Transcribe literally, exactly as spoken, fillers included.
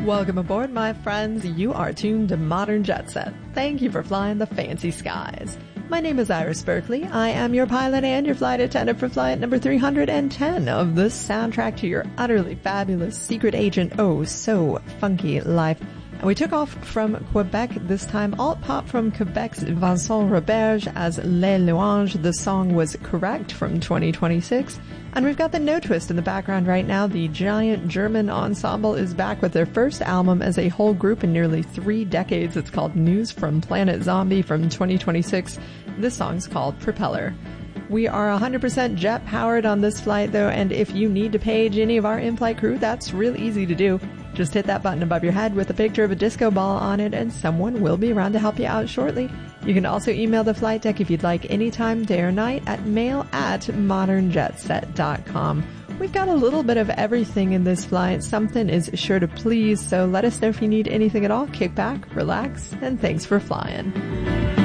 Welcome aboard, my friends. You are tuned to Modern Jet Set. Thank you for flying the fancy skies. My name is Iris Berkeley. I am your pilot and your flight attendant for flight number three hundred ten of the soundtrack to your utterly fabulous secret agent, oh so funky life. And we took off from Quebec, this time alt pop from Quebec's Vincent Roberge as Les Louanges. The song was Correct from twenty twenty-six. And we've got the No Twist in the background right now. The giant German ensemble is back with their first album as a whole group in nearly three decades. It's called News from Planet Zombie from twenty twenty-six. This song's called Propeller. We are one hundred percent jet powered on this flight though, and if you need to page any of our in-flight crew, that's real easy to do. Just hit that button above your head with a picture of a disco ball on it and someone will be around to help you out shortly. You can also email the flight deck if you'd like anytime, day or night, at mail at modern jet set dot com. We've got a little bit of everything in this flight. Something is sure to please, so let us know if you need anything at all. Kick back, relax, and thanks for flying.